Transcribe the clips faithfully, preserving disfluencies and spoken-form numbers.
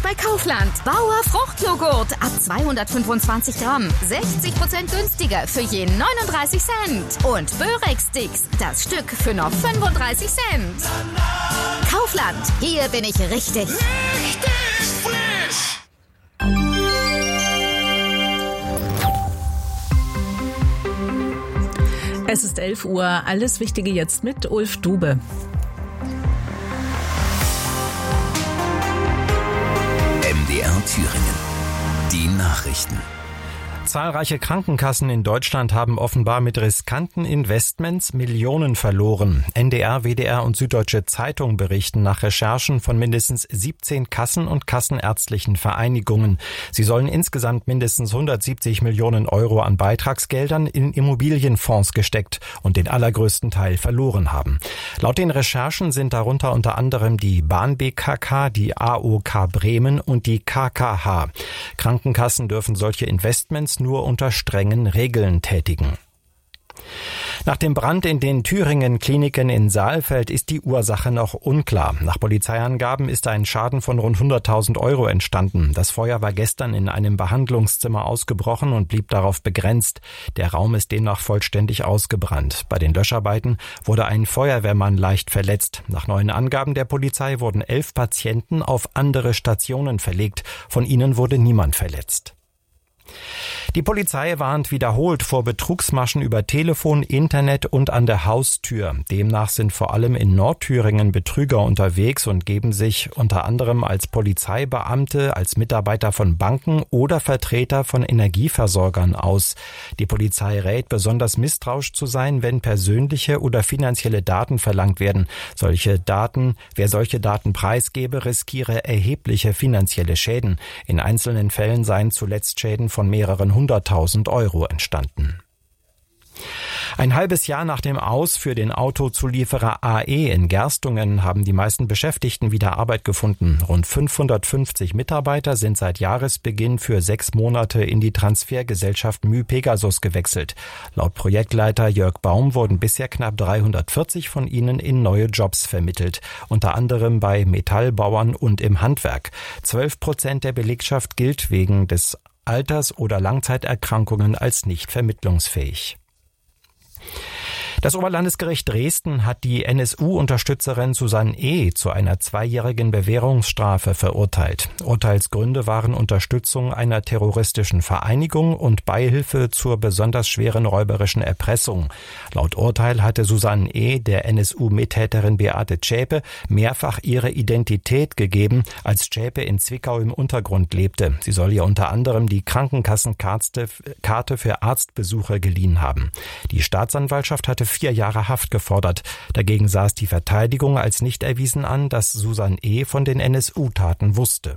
Angebot bei Kaufland. Bauer Fruchtjoghurt ab zweihundertfünfundzwanzig Gramm. sechzig Prozent günstiger für je neununddreißig Cent. Und Börek-Sticks, das Stück für nur fünfunddreißig Cent. Kaufland, hier bin ich richtig. Richtig frisch! Es ist elf Uhr. Alles Wichtige jetzt mit Ulf Dube. M D R Thüringen. Die Nachrichten. Zahlreiche Krankenkassen in Deutschland haben offenbar mit riskanten Investments Millionen verloren. N D R, W D R und Süddeutsche Zeitung berichten nach Recherchen von mindestens siebzehn Kassen und kassenärztlichen Vereinigungen. Sie sollen insgesamt mindestens hundertsiebzig Millionen Euro an Beitragsgeldern in Immobilienfonds gesteckt und den allergrößten Teil verloren haben. Laut den Recherchen sind darunter unter anderem die Bahn B K K, die A O K Bremen und die K K H. Krankenkassen dürfen solche Investments nur unter strengen Regeln tätigen. Nach dem Brand in den Thüringen-Kliniken in Saalfeld ist die Ursache noch unklar. Nach Polizeiangaben ist ein Schaden von rund hunderttausend Euro entstanden. Das Feuer war gestern in einem Behandlungszimmer ausgebrochen und blieb darauf begrenzt. Der Raum ist demnach vollständig ausgebrannt. Bei den Löscharbeiten wurde ein Feuerwehrmann leicht verletzt. Nach neuen Angaben der Polizei wurden elf Patienten auf andere Stationen verlegt. Von ihnen wurde niemand verletzt. Die Polizei warnt wiederholt vor Betrugsmaschen über Telefon, Internet und an der Haustür. Demnach sind vor allem in Nordthüringen Betrüger unterwegs und geben sich unter anderem als Polizeibeamte, als Mitarbeiter von Banken oder Vertreter von Energieversorgern aus. Die Polizei rät, besonders misstrauisch zu sein, wenn persönliche oder finanzielle Daten verlangt werden. Solche Daten, wer solche Daten preisgebe, riskiere erhebliche finanzielle Schäden. In einzelnen Fällen seien zuletzt Schäden von mehreren hunderttausend Euro entstanden. Ein halbes Jahr nach dem Aus für den Autozulieferer A E in Gerstungen haben die meisten Beschäftigten wieder Arbeit gefunden. Rund fünfhundertfünfzig Mitarbeiter sind seit Jahresbeginn für sechs Monate in die Transfergesellschaft myPegasus gewechselt. Laut Projektleiter Jörg Baum wurden bisher knapp dreihundertvierzig von ihnen in neue Jobs vermittelt, unter anderem bei Metallbauern und im Handwerk. Zwölf Prozent der Belegschaft gilt wegen des Alters- oder Langzeiterkrankungen als nicht vermittlungsfähig. Das Oberlandesgericht Dresden hat die N S U-Unterstützerin Susanne E. zu einer zweijährigen Bewährungsstrafe verurteilt. Urteilsgründe waren Unterstützung einer terroristischen Vereinigung und Beihilfe zur besonders schweren räuberischen Erpressung. Laut Urteil hatte Susanne E. der N S U-Mittäterin Beate Zschäpe mehrfach ihre Identität gegeben, als Zschäpe in Zwickau im Untergrund lebte. Sie soll ihr unter anderem die Krankenkassenkarte für Arztbesuche geliehen haben. Die Staatsanwaltschaft hatte vier Jahre Haft gefordert. Dagegen sah es die Verteidigung als nicht erwiesen an, dass Susanne E. von den N S U-Taten wusste.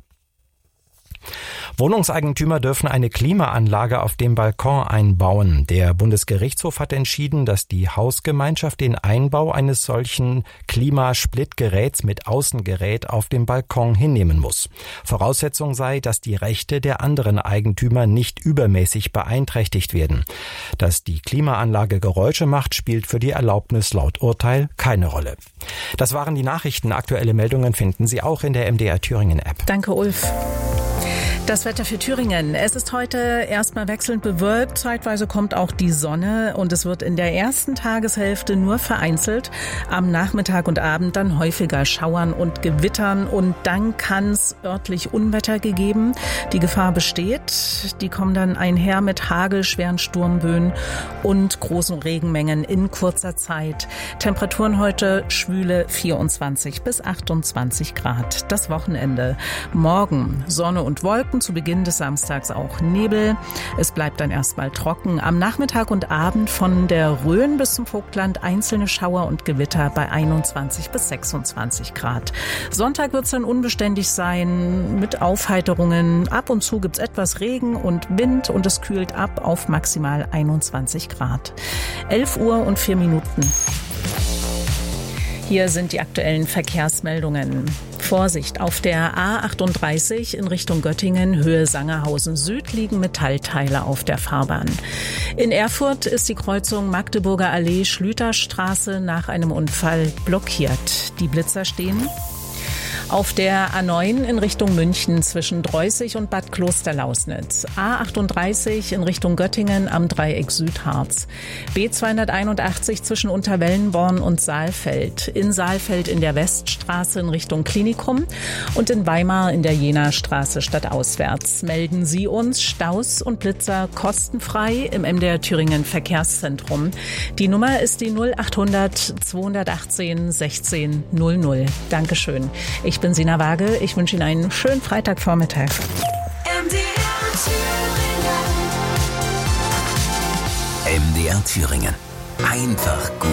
Wohnungseigentümer dürfen eine Klimaanlage auf dem Balkon einbauen. Der Bundesgerichtshof hat entschieden, dass die Hausgemeinschaft den Einbau eines solchen Klimasplitgeräts mit Außengerät auf dem Balkon hinnehmen muss. Voraussetzung sei, dass die Rechte der anderen Eigentümer nicht übermäßig beeinträchtigt werden. Dass die Klimaanlage Geräusche macht, spielt für die Erlaubnis laut Urteil keine Rolle. Das waren die Nachrichten. Aktuelle Meldungen finden Sie auch in der M D R Thüringen App. Danke, Ulf. Das Wetter für Thüringen. Es ist heute erstmal wechselnd bewölkt. Zeitweise kommt auch die Sonne und es wird in der ersten Tageshälfte nur vereinzelt. Am Nachmittag und Abend dann häufiger schauern und gewittern und dann kann es örtlich Unwetter gegeben. Die Gefahr besteht. Die kommen dann einher mit Hagel, schweren Sturmböen und großen Regenmengen in kurzer Zeit. Temperaturen heute schwüle vierundzwanzig bis achtundzwanzig Grad. Das Wochenende. Morgen Sonne und Wolken. Zu Beginn des Samstags auch Nebel. Es bleibt dann erstmal trocken. Am Nachmittag und Abend von der Rhön bis zum Vogtland einzelne Schauer und Gewitter bei einundzwanzig bis sechsundzwanzig Grad. Sonntag wird es dann unbeständig sein mit Aufheiterungen. Ab und zu gibt es etwas Regen und Wind und es kühlt ab auf maximal einundzwanzig Grad. elf Uhr und vier Minuten. Hier sind die aktuellen Verkehrsmeldungen. Vorsicht, auf der A achtunddreißig in Richtung Göttingen, Höhe Sangerhausen Süd liegen Metallteile auf der Fahrbahn. In Erfurt ist die Kreuzung Magdeburger Allee Schlüterstraße nach einem Unfall blockiert. Die Blitzer stehen. Auf der A neun in Richtung München zwischen Dreußig und Bad Klosterlausnitz. A achtunddreißig in Richtung Göttingen am Dreieck Südharz. B zweihunderteinundachtzig zwischen Unterwellenborn und Saalfeld. In Saalfeld in der Weststraße in Richtung Klinikum und in Weimar in der Jena-Straße stadtauswärts. Melden Sie uns Staus und Blitzer kostenfrei im M D R Thüringen Verkehrszentrum. Die Nummer ist die null achthundert zweihundertachtzehn sechzehn null null. Dankeschön. Ich bin Sina Waage. Ich wünsche Ihnen einen schönen Freitagvormittag. M D R Thüringen. M D R Thüringen. Einfach gut.